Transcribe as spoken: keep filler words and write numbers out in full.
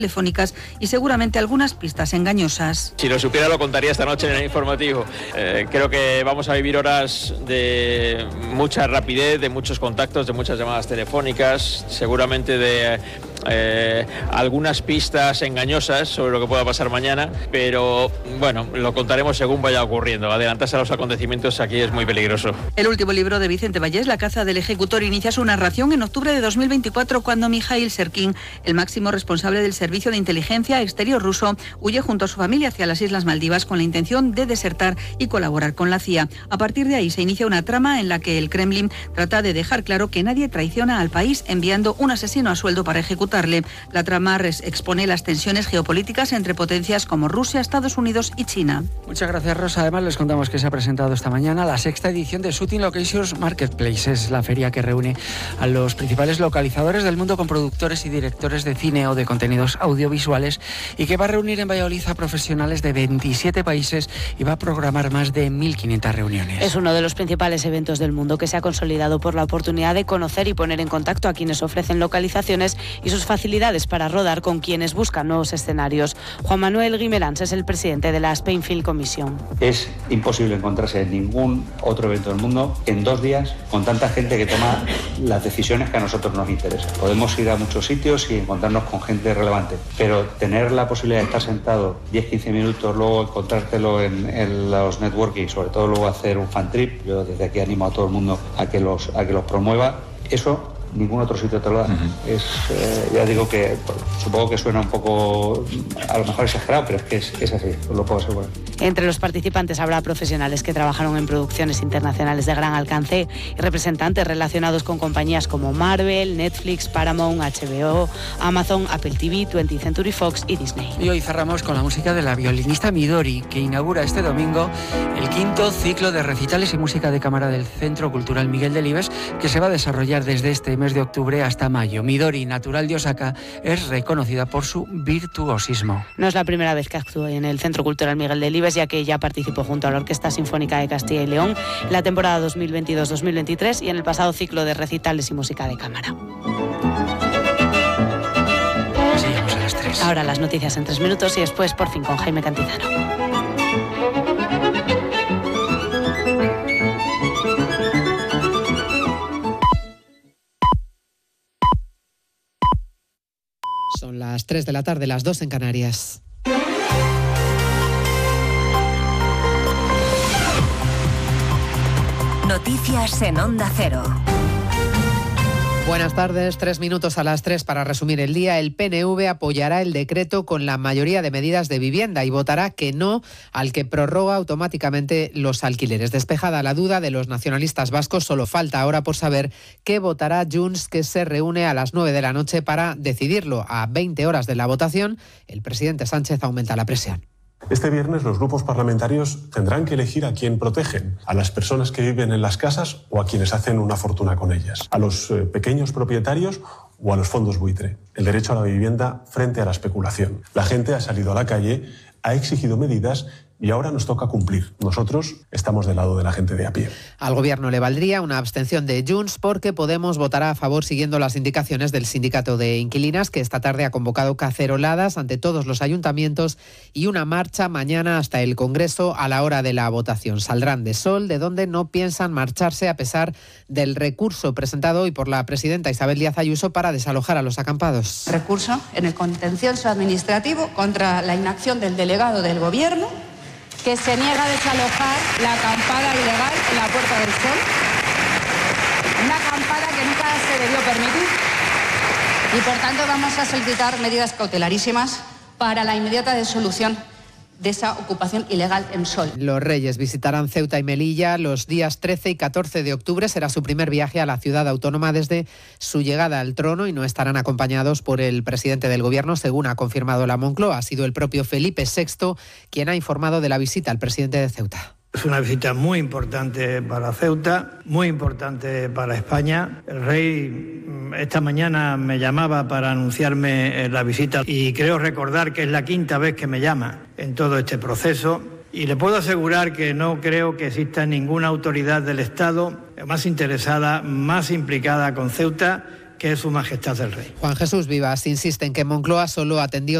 telefónicas y seguramente algunas pistas engañosas. Si lo supiera lo contaría esta noche en el informativo. Eh, creo que vamos a vivir horas de mucha rapidez, de muchos contactos, de muchas llamadas telefónicas, seguramente de eh, algunas pistas engañosas sobre lo que pueda pasar mañana, pero bueno, lo contaremos según vaya ocurriendo. Adelantarse a los acontecimientos aquí es muy peligroso. El último libro de Vicente Vallés, La caza del ejecutor, inicia su narración en octubre de dos mil veinticuatro, cuando Mikhail Serkin, el máximo responsable del Servicio de Inteligencia Exterior ruso, huye junto a su familia hacia las Islas Maldivas con la intención de desertar y colaborar con la C I A. A partir de ahí se inicia una trama en la que el Kremlin trata de dejar claro que nadie traiciona al país enviando un asesino a sueldo para ejecutarle. La trama expone las tensiones geopolíticas entre potencias como Rusia, Estados Unidos y China. Muchas gracias, Rosa. Además, les contamos que se ha presentado esta mañana la sexta edición de Shooting Locations Marketplace. Es la feria que reúne a los principales localizadores del mundo con productores y directores de cine o de contenidos audiovisuales, y que va a reunir en Valladolid a profesionales de veintisiete países y va a programar más de mil quinientas reuniones. Es uno de los principales eventos del mundo que se ha consolidado por la oportunidad de conocer y poner en contacto a quienes ofrecen localizaciones y sus facilidades para rodar con quienes buscan nuevos escenarios. Juan Manuel Guimerans es el presidente de la Spain Film Commission. Es imposible encontrarse en ningún otro evento del mundo en dos días con tanta gente que toma las decisiones que a nosotros nos interesan. Podemos ir a muchos sitios y encontrarnos con gente relevante, pero tener la posibilidad de estar sentado diez a quince minutos, luego encontrártelo en, en los networking, sobre todo luego hacer un fan trip, yo desde aquí animo a todo el mundo a que los, a que los promueva, eso ningún otro sitio te lo da. Uh-huh. Es, eh, ya digo que pues, supongo que suena un poco a lo mejor exagerado, pero es que es, es así, os lo puedo asegurar. Entre los participantes habrá profesionales que trabajaron en producciones internacionales de gran alcance y representantes relacionados con compañías como Marvel, Netflix, Paramount, H B O, Amazon, Apple T V, twentieth Century Fox y Disney. Y hoy cerramos con la música de la violinista Midori, que inaugura este domingo el quinto ciclo de recitales y música de cámara del Centro Cultural Miguel Delibes, que se va a desarrollar desde este mes de octubre hasta mayo. Midori, natural de Osaka, es reconocida por su virtuosismo. No es la primera vez que actúa en el Centro Cultural Miguel Delibes, ya que ya participó junto a la Orquesta Sinfónica de Castilla y León en la temporada dos mil veintidós dos mil veintitrés y en el pasado ciclo de recitales y música de cámara. Seguimos a las tres. Ahora las noticias en tres minutos y después por fin con Jaime Cantizano. Son las tres de la tarde, las dos en Canarias. Noticias en Onda Cero. Buenas tardes, tres minutos a las tres para resumir el día. El P N V apoyará el decreto con la mayoría de medidas de vivienda y votará que no al que prorroga automáticamente los alquileres. Despejada la duda de los nacionalistas vascos, solo falta ahora por saber qué votará Junts, que se reúne a las nueve de la noche para decidirlo. A veinte horas de la votación, el presidente Sánchez aumenta la presión. Este viernes los grupos parlamentarios tendrán que elegir a quién protegen, a las personas que viven en las casas o a quienes hacen una fortuna con ellas, a los eh, pequeños propietarios o a los fondos buitre. El derecho a la vivienda frente a la especulación. La gente ha salido a la calle, ha exigido medidas y ahora nos toca cumplir. Nosotros estamos del lado de la gente de a pie. Al Gobierno le valdría una abstención de Junts porque Podemos votará a favor siguiendo las indicaciones del Sindicato de Inquilinas, que esta tarde ha convocado caceroladas ante todos los ayuntamientos y una marcha mañana hasta el Congreso a la hora de la votación. Saldrán de Sol, de donde no piensan marcharse a pesar del recurso presentado hoy por la presidenta Isabel Díaz Ayuso para desalojar a los acampados. Recurso en el contencioso administrativo contra la inacción del delegado del Gobierno, que se niega a desalojar la acampada ilegal en la Puerta del Sol, una acampada que nunca se debió permitir, y por tanto vamos a solicitar medidas cautelarísimas para la inmediata disolución de esa ocupación ilegal en Sol. Los Reyes visitarán Ceuta y Melilla los días trece y catorce de octubre. Será su primer viaje a la ciudad autónoma desde su llegada al trono y no estarán acompañados por el presidente del Gobierno, según ha confirmado la Moncloa. Ha sido el propio Felipe sexto quien ha informado de la visita al presidente de Ceuta. Es una visita muy importante para Ceuta, muy importante para España. El rey esta mañana me llamaba para anunciarme la visita y creo recordar que es la quinta vez que me llama en todo este proceso. Y le puedo asegurar que no creo que exista ninguna autoridad del Estado más interesada, más implicada con Ceuta que es Su Majestad el Rey. Juan Jesús Vivas insiste en que Moncloa solo atendió